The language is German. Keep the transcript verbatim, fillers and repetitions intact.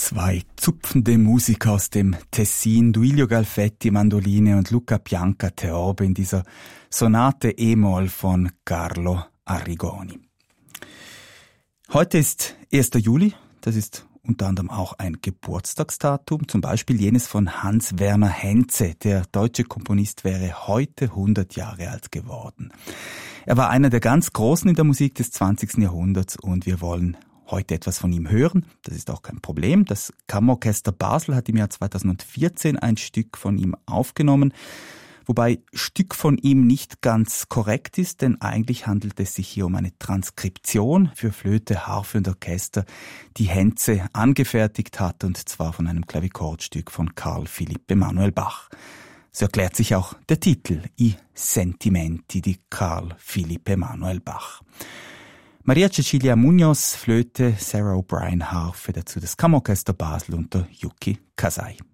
Zwei zupfende Musiker aus dem Tessin, Duilio Galfetti Mandoline und Luca Pianca Theorbe in dieser Sonate E-Moll von Carlo Arrigoni. Heute ist erster Juli, das ist unter anderem auch ein Geburtstagsdatum, zum Beispiel jenes von Hans Werner Henze. Der deutsche Komponist wäre heute hundert Jahre alt geworden. Er war einer der ganz Großen in der Musik des zwanzigsten Jahrhunderts und wir wollen heute etwas von ihm hören. Das ist auch kein Problem. Das Kammerorchester Basel hat im Jahr zweitausendvierzehn ein Stück von ihm aufgenommen, wobei Stück von ihm nicht ganz korrekt ist, denn eigentlich handelt es sich hier um eine Transkription für Flöte, Harfe und Orchester, die Henze angefertigt hat, und zwar von einem Klavichordstück von Carl Philipp Emanuel Bach. So erklärt sich auch der Titel, I Sentimenti di Carl Philipp Emanuel Bach. Maria Cecilia Munoz, Flöte, Sarah O'Brien, Harfe, dazu das Kammerorchester Basel unter Yuki Kasai.